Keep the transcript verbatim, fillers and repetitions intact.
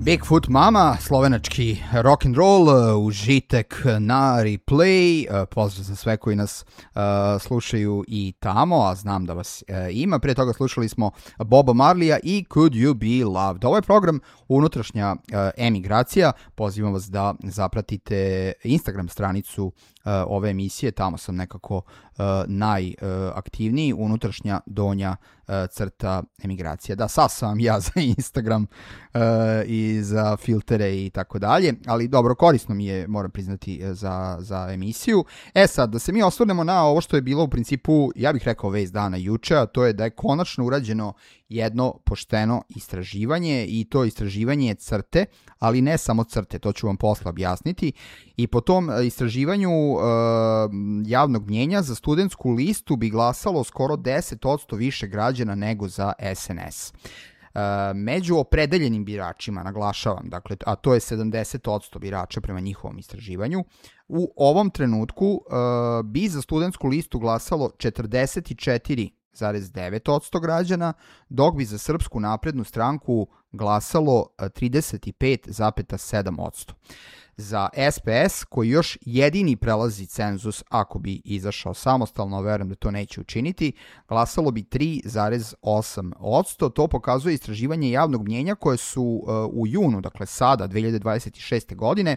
Bigfoot Mama, slovenački rock and roll, užitek na replay. Pozdrav za sve koji nas uh, slušaju i tamo, a znam da vas uh, ima. Prije toga slušali smo Boba Marleya i Could You Be Loved. Ovo je program unutrašnja uh, emigracija. Pozivam vas da zapratite Instagram stranicu uh, ove emisije. Tamo sam nekako uh, najaktivniji, unutrašnja donja uh, crta emigracija. Da, sasvam ja za Instagram uh, i za filtere i tako dalje, ali dobro, korisno mi je, moram priznati, za, za emisiju. E sad, da se mi osvrnemo na ovo što je bilo u principu, ja bih rekao vez dana juče, a to je da je konačno urađeno jedno pošteno istraživanje i to istraživanje crte, ali ne samo crte, to ću vam posle objasniti. I po tom istraživanju e, javnog mnjenja za studentsku listu bi glasalo skoro deset posto više građana nego za S N S. Uh, među opredeljenim biračima, naglašavam, dakle, a to je sedamdeset posto birača prema njihovom istraživanju, u ovom trenutku uh, bi za studentsku listu glasalo četrdeset četiri zarez devet posto građana, dok bi za Srpsku naprednu stranku glasalo trideset pet zarez sedam posto. Za S P S, koji još jedini prelazi cenzus ako bi izašao samostalno, verujem da to neće učiniti, glasalo bi tri zarez osam posto. To pokazuje istraživanje javnog mnjenja koje su uh, u junu, dakle sada, dve hiljade dvadeset šeste. godine,